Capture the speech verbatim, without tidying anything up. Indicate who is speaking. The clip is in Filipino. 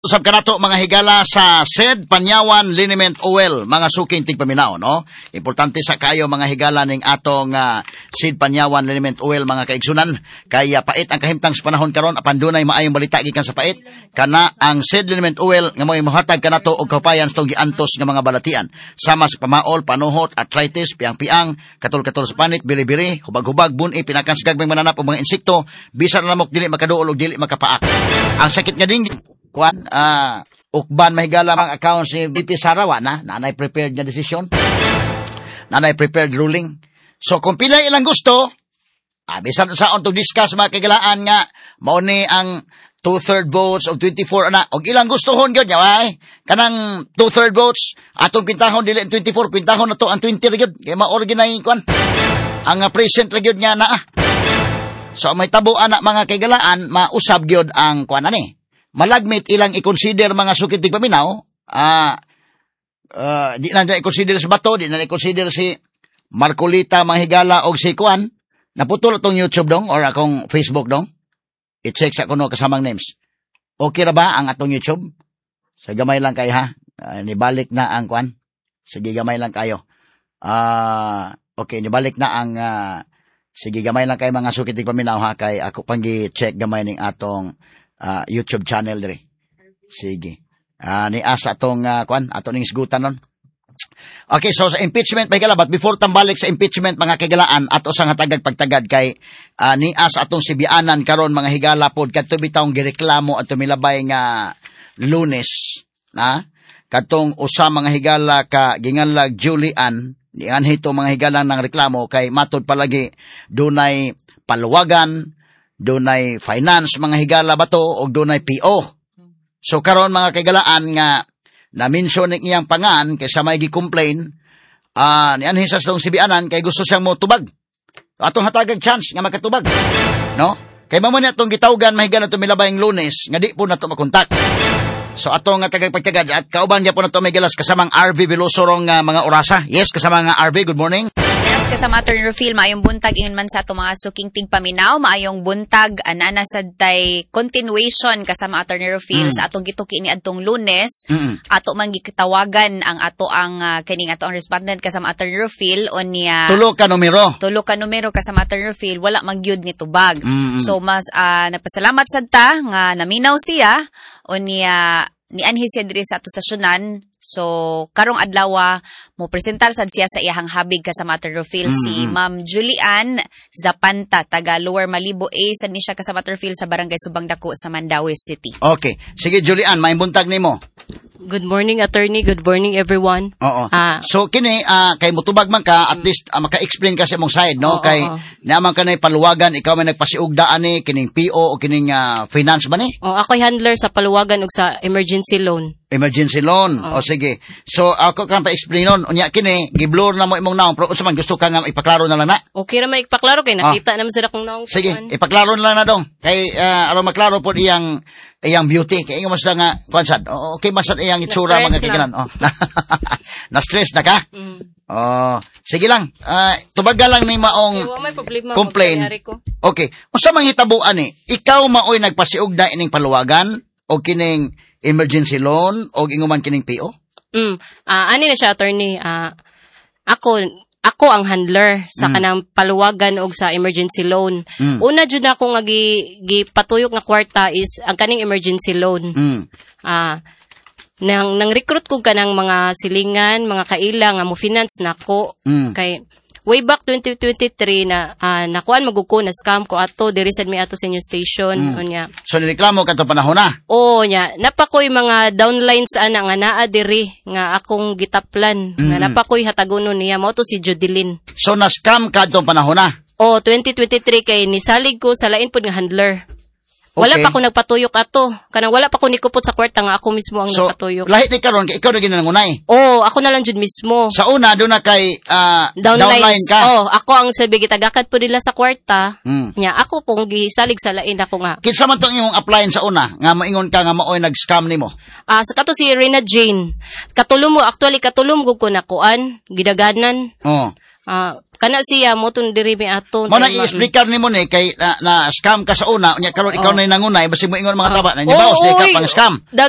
Speaker 1: Usab ka nato mga higala sa S E D, Panyawan, Liniment Oil, mga suking tigpaminaw, no? Importante sa kayo mga higala ning atong uh, S E D, Panyawan, Liniment Oil, mga kaigsunan. Kaya pait ang kahimtang sa panahon karon, apan dunay maayong balita gikan sa pait. Kana ang S E D, Liniment Oil nga mo'y mohatag ka nato og kapayan sa tong giantos nga mga balatian. Sama sa pamaol, panuhot, arthritis, piang-piang, katul-katul sa panit, biri-biri, hubag-hubag, buni, pinakan sa gagmay mananap o mga insekto, bisan na lamok dili makaduol og dili makapaak. Ang sakit nga ding kuan ah uh, ukban mahigala mga accounts ni B P Sarawa na nanay prepared nga desisyon, nanay prepared ruling. So kung pila ilang gusto, ah, bisan sa on to discuss mga kagalaan nga mao ni ang two-third votes of twenty-four ana og ilang gustohon gyud nya way kanang two-third votes atong pintahon dili twenty-four, pintahon na to ang twenty ra gyud kay maor ginay kuan ang uh, present ra gyud nya naa. So may tabo ana mga kagalaan mausab gyud ang kuan ani. Malagmit ilang i-consider mga sukit tigpaminaw, ah, uh, di na dyan i-consider si Bato, di na i-consider si Marcolita, mga higala, o si Kuan. Naputol itong YouTube dong, or akong Facebook dong. I-check sa kuno kasamang names. Okay ra ba ang atong YouTube? Sa gamay lang kayo ha. Uh, nibalik na ang Kuan. Sige gamay lang kayo. Ah, uh, okay, nibalik na ang, uh, sige gamay lang kayo mga sukit tigpaminaw ha, kay ako pang gi-check gamay ning atong Uh, YouTube channel dire. Sige. Ah uh, ni asa atong uh, kwan ato ning isgutan nun. Okay, so sa impeachment mahigala, but before tambalik sa impeachment mga kagalaan ato sang hatagag pagtagad kay uh, ni asa atong sibianan karon mga higala pod kadto bitawng gireklamo at tumilabay nga Lunes na kadtong usa mga higala ka ginganlag Julian ni anhito mga higala nang reklamo kay matud palagi dunay paluwagan, dunay finance mga higala bato o dunay P O. So karon mga kagalaan nga na-mention ning iyang pangan kay sa may gi-complain ah uh, ni anhi sa tong sibianan kay gusto siyang mo tubag. Atong hatagag chance nga makatubag. No? Kay mamo ni atong gitawgan mahigala tumilabayng Lunes nga di po nato makontak. So atong nga tagag pagtagad at kauban gyapon nato may galas kasamang R V Velosorong uh, mga orasa. Yes, kasama nga R V, good morning.
Speaker 2: Yes, kasama Attorney Rufil, maayong buntag ingon man sa ato mga suking tigpaminaw, maayong buntag anana sad tay continuation kasama Attorney Rufil mm. sa atong gituki ni adtong Lunes. Mm. Ato man gikatawagan ang ato ang uh, kining ato ang respondent kasama Attorney Rufil onya
Speaker 1: tulo ka numero.
Speaker 2: Tulo ka numero kasama Attorney Rufil, wala magyud ni tubag. Mm. So mas uh, nagpasalamat sad ta nga naminaw siya onya ni anhi siya diri sa ato sasyonan. So, karong adlaw mo presentar sad siya sa iyahang habig kasama Attorney Rufil mm-hmm. si Ma'am Julian Zapanta, taga Lower Malibo A, sa ni siya kasama Attorney Rufil sa Barangay Subang Dako sa Mandaue City.
Speaker 1: Okay. Sige Julian, may buntag nimo.
Speaker 3: Good morning, attorney. Good morning, everyone.
Speaker 1: Oo. Ah. So, kini, uh, kay mutubag man ka, at least uh, maka-explain ka sa mong side, no? Oo, kay, oo. Naman ka na paluwagan, ikaw may nagpasiugdaan ni, kining P O o kining uh, finance ba ni?
Speaker 3: Oh, ako'y handler sa paluwagan o sa emergency loan.
Speaker 1: Emergency loan. Oo. O sige. So, ako kang pa-explain nun. Unya, kini, giblur na mo imong naong, pero usaman, gusto ka nga ipaklaro na lang na?
Speaker 3: Okay na may ipaklaro, kay nakita oh. naman sa akong naong.
Speaker 1: Sige, kuman. Ipaklaro na lang na dong. Kay, uh, alam maklaro po iyang, iyang beauty. Kaya yung mas nga, konsad, okay, masad iyang itsura, mga kagalan. Oh. Na-stress na ka? Mm. Oh, sige lang. Uh, tubaga lang ni maong okay, complain. Okay. Unsa man hitabuan ni? Ikaw maoy nagpasiugda ining paluwagan o kining emergency loan o inguman kining P O?
Speaker 3: Mm. Ah, uh, ani na siya attorney. Ah, uh, ako ako ang handler sa mm. kanang paluwagan og sa emergency loan. Mm. Una jud na ako nga gi, gipatuyok nga kwarta is ang kaning emergency loan. Mm. Ah, nang nang recruit ko kanang mga silingan, mga kaila nga mo finance nako mm. kay way back twenty twenty-three na uh, nakuan maguko na scam ko ato diri sad mi ato sa new station mm. unya.
Speaker 1: So nireklamo kadto panahon na.
Speaker 3: Oo nya, napakoy mga downlines ana nga naa diri nga akong gitaplan mm. nga napakoy hatagonon niya mao to si Jodeline.
Speaker 1: So na scam kadto panahon na.
Speaker 3: Oh, twenty twenty-three kay nisalig ko sa lain pod nga handler. Wala okay. pa ako nagpatuyok ato. Kanang wala pa ko nikupot sa kwarta nga ako mismo ang
Speaker 1: so,
Speaker 3: nagpatuyok.
Speaker 1: So, lahit ni karon kay ikaw na ginangunay.
Speaker 3: Oo, oh, ako na lang jud mismo.
Speaker 1: Sa una do na kay uh, downline ka.
Speaker 3: Oh, ako ang sabi gitagakat po nila sa kwarta. Mm. Nya ako pong gisalig sa lain ako nga.
Speaker 1: Kinsa man tong imong applyin sa una nga moingon ka nga maoy nag-scam nimo?
Speaker 3: Ah, uh, sa kato si Rena Jane. Katulom mo actually katulom gud ko na kuan, gidaganan. Oh. Ah, uh, kana siya mo tun diri mi aton.
Speaker 1: Mo na i-explicar nimo ni kay na, na scam ka sa una, nya karon ikaw oh. na nangunay basi mo ingon mga taba na nibaos oh, di ka pang scam.